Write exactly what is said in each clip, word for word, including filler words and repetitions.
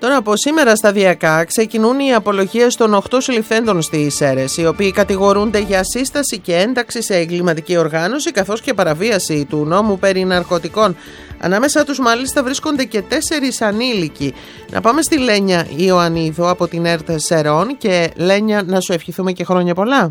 Τώρα από σήμερα σταδιακά ξεκινούν οι απολογίες των οκτώ συλληφθέντων στις Σέρρες, οι οποίοι κατηγορούνται για σύσταση και ένταξη σε εγκληματική οργάνωση καθώς και παραβίαση του νόμου περί ναρκωτικών. Ανάμεσα τους μάλιστα βρίσκονται και τέσσερις ανήλικοι. Να πάμε στη Λένια Ιωαννίδου από την ΕΡΤ Σερών και Λένια, να σου ευχηθούμε και χρόνια πολλά.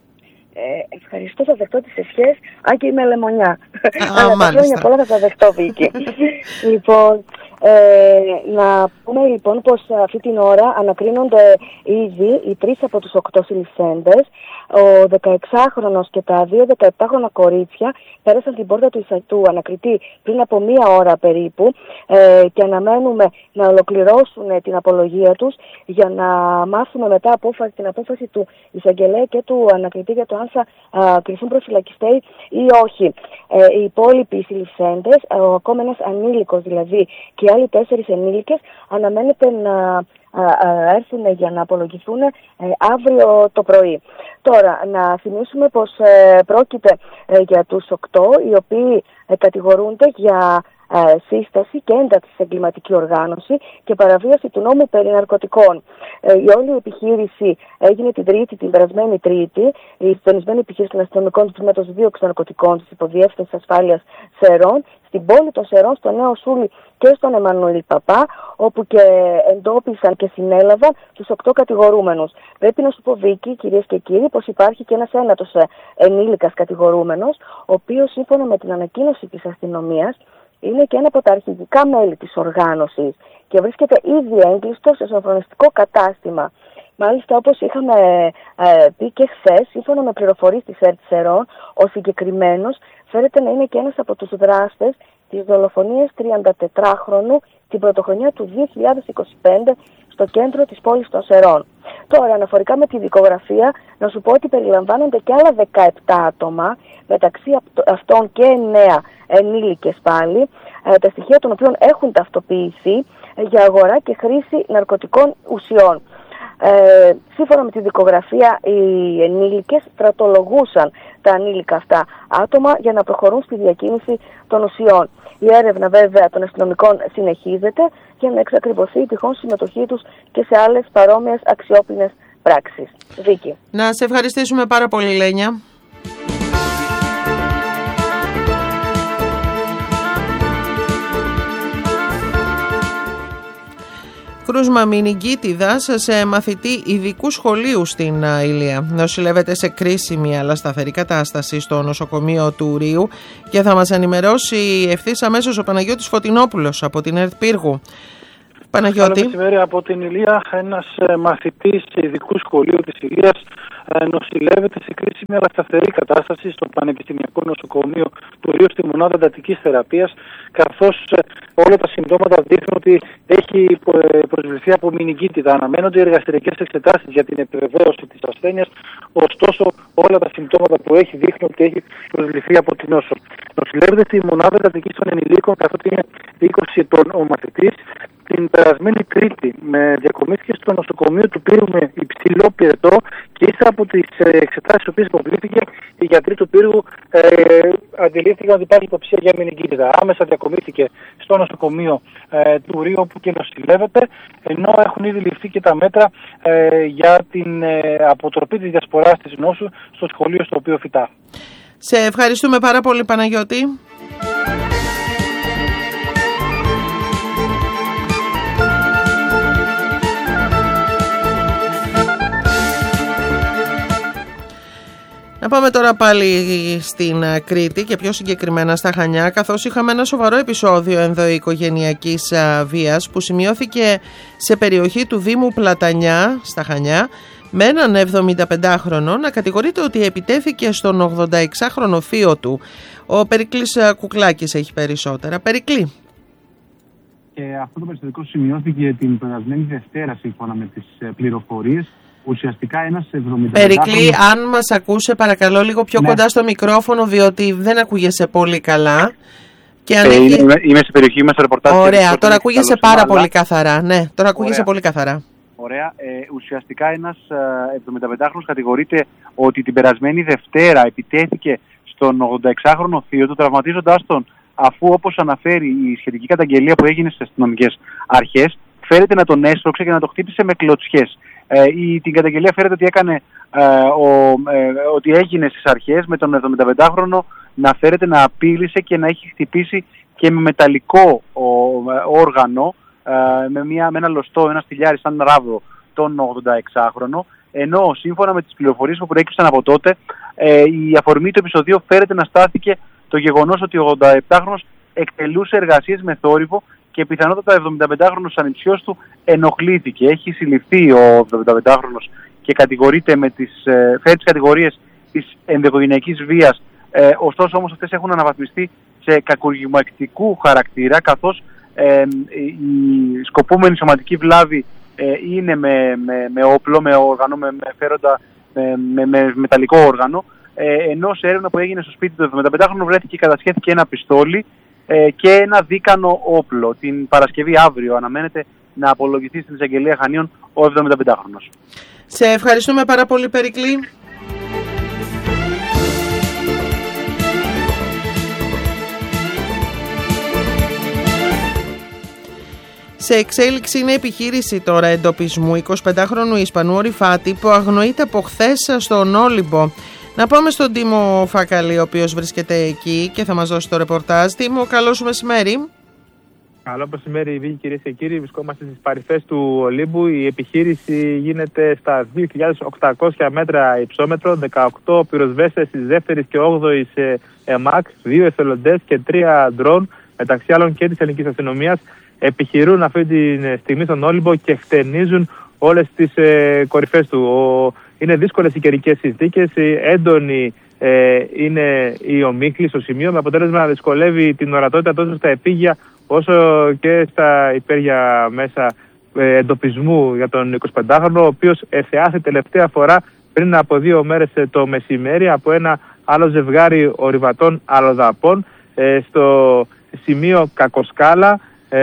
Ε, ευχαριστώ, θα δεχτώ τις ευχές. Αν και είμαι λεμονιά. Α, μάλιστα. Χρόνια πολλά θα τα δεχτώ, Βίκη. Λοιπόν, ε, να πούμε λοιπόν πως αυτή την ώρα ανακρίνονται ήδη οι τρεις από τους οκτώ συλληφθέντες. Ο δεκαεξάχρονος και τα δύο δεκαεπτάχρονα κορίτσια πέρασαν την πόρτα του, του ανακριτή πριν από μία ώρα περίπου ε, και αναμένουμε να ολοκληρώσουν την απολογία τους για να μάθουμε μετά απόφαση, την απόφαση του εισαγγελέα και του ανακριτή για το αν θα α, κρυφθούν προφυλακιστέοι ή όχι. Ε, οι υπόλοιποι συλληφθέντες, ο ακόμα ένας ανήλικος δηλαδή και οι άλλοι τέσσερις ενήλικες αναμένεται να έρθουν για να απολογηθούν ε, αύριο το πρωί. Τώρα, να θυμίσουμε πως ε, πρόκειται ε, για τους οκτώ, οι οποίοι ε, κατηγορούνται για ε, σύσταση και ένταξη σε εγκληματική οργάνωση και παραβίαση του νόμου περί ναρκωτικών. Ε, η όλη επιχείρηση έγινε την Τρίτη, την περασμένη Τρίτη, η συντονισμένη επιχείρηση των αστυνομικών του τμήματος δίωξης ναρκωτικών της Υποδιεύθυνσης Ασφάλειας Σερών, στην πόλη των Σερών, στο Νέο Σούλι και στον Εμμανουήλ Παπά, όπου και εντόπισαν και συνέλαβαν τους οκτώ κατηγορούμενους. Πρέπει να σου πω, Βίκη, κυρίες και κύριοι, πως υπάρχει και ένας ένατος ενήλικας κατηγορούμενος, ο οποίος σύμφωνα με την ανακοίνωση της αστυνομίας είναι και ένα από τα αρχηγικά μέλη της οργάνωσης και βρίσκεται ήδη έγκλειστο σε σοφρονιστικό κατάστημα. Μάλιστα, όπως είχαμε ε, πει και χθες, σύμφωνα με πληροφορίες της ΕΡΤ Σερών, ο συγκεκριμένος φέρεται να είναι και ένας από τους δράστες της δολοφονίας τριαντατετράχρονου την πρωτοχρονιά του δύο χιλιάδες είκοσι πέντε στο κέντρο της πόλης των Σερών. Τώρα, αναφορικά με τη δικογραφία, να σου πω ότι περιλαμβάνονται και άλλα δεκαεπτά άτομα, μεταξύ αυτών και εννέα ενήλικες πάλι, ε, τα στοιχεία των οποίων έχουν ταυτοποιηθεί ε, για αγορά και χρήση ναρκωτικών ουσιών. Ε, σύμφωνα με τη δικογραφία, οι ενήλικες στρατολογούσαν τα ανήλικα αυτά άτομα για να προχωρούν στη διακίνηση των ουσιών. Η έρευνα βέβαια των αστυνομικών συνεχίζεται για να εξακριβωθεί η τυχόν συμμετοχή τους και σε άλλες παρόμοιες αξιόπινες πράξεις. Βίκη. Να σε ευχαριστήσουμε πάρα πολύ, Λένια. Κρούσμα μηνυγκίτιδας σε μαθητή ειδικού σχολείου στην Ηλία. Νοσηλεύεται σε κρίσιμη αλλά σταθερή κατάσταση στο νοσοκομείο του Ρίου και θα μας ενημερώσει ευθύς αμέσως ο Παναγιώτης Φωτεινόπουλος από την ΕΡΤ Πύργου. Παναγιώτη. Καλό μεσημέρι από την Ηλία. Ένας μαθητής ειδικού σχολείου της Ηλίας νοσηλεύεται σε κρίσιμη αλλά σταθερή κατάσταση στο Πανεπιστημιακό Νοσοκομείο του Ρίου στη μονάδα εντατικής θεραπείας, καθώς όλα τα συμπτώματα δείχνουν ότι έχει προσβληθεί από μηνυγκίτιδα. Αναμένονται εργαστηριακές εξετάσεις για την επιβεβαίωση της ασθένειας, ωστόσο όλα τα συμπτώματα που έχει δείχνουν ότι έχει προσβληθεί από την νόσο. Νοσηλεύεται στη μονάδα εντατικής των ενηλίκων, καθότι είναι είκοσι ετών ο μαθητής. Την περασμένη Τρίτη με διακομίστηκε στο νοσοκομείο του Πύργου με υψηλό πυρετό και ύστερα από τις εξετάσεις που υποβλήθηκε, οι γιατροί του Πύργου ε, αντιλήφθηκαν ότι υπάρχει υποψία για μηνυγκίτιδα. Άμεσα διακομίστηκε στο νοσοκομείο ε, του Ρίου, όπου και νοσηλεύεται, ενώ έχουν ήδη ληφθεί και τα μέτρα ε, για την ε, αποτροπή της διασποράς της νόσου στο σχολείο στο οποίο φοιτά. Σε ευχαριστούμε πάρα πολύ, Παναγιώτη. Να πάμε τώρα πάλι στην Κρήτη και πιο συγκεκριμένα στα Χανιά, καθώς είχαμε ένα σοβαρό επεισόδιο ενδοοικογενειακής βίας που σημειώθηκε σε περιοχή του Δήμου Πλατανιά στα Χανιά με έναν εβδομηνταπεντάχρονο να κατηγορείται ότι επιτέθηκε στον ογδονταεξάχρονο θείο του. Ο Περικλής Κουκλάκης έχει περισσότερα. Περικλή. Και αυτό το περιστατικό σημειώθηκε την περασμένη Δευτέρα σύμφωνα με τις πληροφορίες. Ουσιαστικά ένας εβδομηνταπεντάχρονος... Περικλή, αν μας ακούσε παρακαλώ λίγο πιο ναι. κοντά στο μικρόφωνο, διότι δεν ακούγεσαι πολύ καλά. Και αν ε, έχει... είμαι, είμαι σε περιοχή, είμαι σε ρεπορτάζ. Ωραία, τώρα ακούγεσαι πάρα σημάδα. πολύ καθαρά. Ναι, τώρα ακούγεσαι Ωραία. πολύ καθαρά. Ωραία. Ε, ουσιαστικά ένας εβδομηνταπεντάχρονος κατηγορείται ότι την περασμένη Δευτέρα επιτέθηκε στον ογδονταεξάχρονο θείο του, τραυματίζοντάς τον, αφού όπως αναφέρει η σχετική καταγγελία που έγινε στις αστυνομικές αρχές, φέρεται να τον έσπρωξε και να το χτύπησε με κλωτσιές. Ε, η, την καταγγελία φέρεται ότι, έκανε, ε, ο, ε, ότι έγινε στις αρχές με τον εβδομηνταπεντάχρονο να φέρεται να απείλησε και να έχει χτυπήσει και με μεταλλικό ο, όργανο, ε, με, μια, με ένα λωστό, ένα στυλιάρι σαν ράβδο, τον ογδονταεξάχρονο, ενώ σύμφωνα με τις πληροφορίες που προέκυψαν από τότε, ε, η αφορμή του επεισοδίου φέρεται να στάθηκε το γεγονός ότι ο ογδονταεπτάχρονος εκτελούσε εργασίες με θόρυβο και πιθανότατα ο εβδομηνταπεντάχρονος ανιψιός του ενοχλήθηκε. Έχει συλληφθεί ο εβδομηνταπεντάχρονος και κατηγορείται με τις, ε, φέρει τις κατηγορίες της ενδοοικογενειακής βίας. Ε, ωστόσο όμως αυτές έχουν αναβαθμιστεί σε κακουργηματικού χαρακτήρα, καθώς ε, η σκοπούμενη σωματική βλάβη ε, είναι με, με, με όπλο, με όργανο, με, με φέροντα, με, με, με μεταλλικό όργανο, ε, ενώ σε έρευνα που έγινε στο σπίτι του εβδομηνταπεντάχρονου βρέθηκε και κατασχέθηκε ένα πιστόλι ε, και ένα δίκανο όπλο. Την Παρασκευή αύριο αναμένεται να απολογηθεί στην εισαγγελία Χανίων ο εβδομηνταπεντάχρονος. Σε ευχαριστούμε πάρα πολύ, Περικλή. Σε εξέλιξη είναι επιχείρηση τώρα εντοπισμού εικοσιπεντάχρονου Ισπανού Ορειφάτη που αγνοείται από χθες στον Όλυμπο. Να πάμε στον Τίμο Φακαλή, ο οποίος βρίσκεται εκεί και θα μας δώσει το ρεπορτάζ. Τίμο, καλό σου μεσημέρι. Καλό μεσημέρι, Βίκη, κυρίες και κύριοι. Βρισκόμαστε στις παρυφές του Ολύμπου. Η επιχείρηση γίνεται στα δύο χιλιάδες οκτακόσια μέτρα υψόμετρο, δεκαοκτώ πυροσβέστες της δεύτερης και όγδοης ΕΜΑΚ, δύο εθελοντές και τρία ντρόν, μεταξύ άλλων και της ελληνικής αστυνομίας, επιχειρούν αυτή τη στιγμή στον Όλυμπο και χτενίζουν όλες τις ε, κορυφές του. Ο, είναι δύσκολες οι καιρικές συνθήκες, έντονη ε, είναι η ομίχλη στο σημείο, με αποτέλεσμα να δυσκολεύει την ορατότητα τόσο στα επίγεια όσο και στα υπέρια μέσα ε, εντοπισμού για τον εικοσιπεντάχρονο, ο οποίος εθεάθη τελευταία φορά πριν από δύο μέρες ε, το μεσημέρι από ένα άλλο ζευγάρι ορειβατών αλλοδαπών ε, στο σημείο Κακοσκάλα,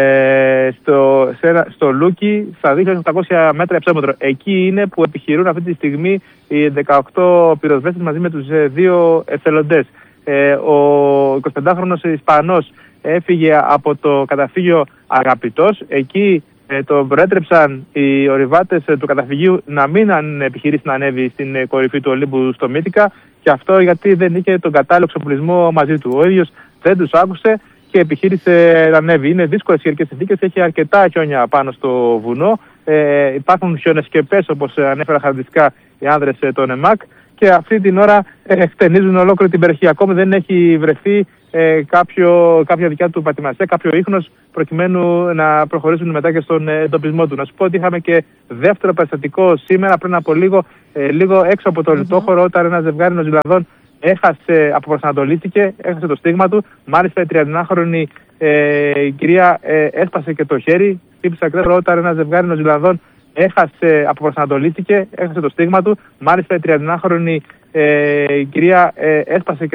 Ε, στο, σε, στο Λούκι, στα δύο χιλιάδες οκτακόσια μέτρα υψόμετρο. Εκεί είναι που επιχειρούν αυτή τη στιγμή οι δεκαοκτώ πυροσβέστες μαζί με τους ε, δύο εθελοντές. Ε, ο εικοσιπεντάχρονος Ισπανός έφυγε από το καταφύγιο Αγαπητός. Εκεί ε, το προέτρεψαν οι ορειβάτες ε, του καταφυγίου να μην επιχειρήσει να ανέβει στην ε, κορυφή του Ολύμπου στο Μύτικα, και αυτό γιατί δεν είχε τον κατάλληλο εξοπλισμό μαζί του. Ο ίδιος δεν τους άκουσε και επιχείρησε να ανέβει. Είναι δύσκολες καιρικές συνθήκες, έχει αρκετά χιόνια πάνω στο βουνό. Ε, υπάρχουν χιονεσκεπές, όπως ανέφερα χαρακτηριστικά οι άνδρες των ΕΜΑΚ, και αυτή την ώρα ε, χτενίζουν ολόκληρη την περιοχή. Ακόμη δεν έχει βρεθεί ε, κάποιο, κάποια δικιά του πατημασία, κάποιο ίχνος, προκειμένου να προχωρήσουν μετά και στον εντοπισμό του. Να σου πω ότι είχαμε και δεύτερο περιστατικό σήμερα, πριν από λίγο, ε, λίγο έξω από το mm-hmm. λιτόχωρο, όταν ένα ζευγάρι Νεοζηλανδών έχασε, αποπροσανατολίστηκε, έχασε το στίγμα του. Μάλιστα η τριαντινάχρονη ε, κυρία ε, έσπασε και το χέρι, χτύπησε ακραίο όταν ένα ζευγάρι Νεοζηλανδών έχασε, αποπροσανατολίστηκε, έχασε το στίγμα του. Μάλιστα η τριαντινάχρονη ε, κυρία ε, έσπασε και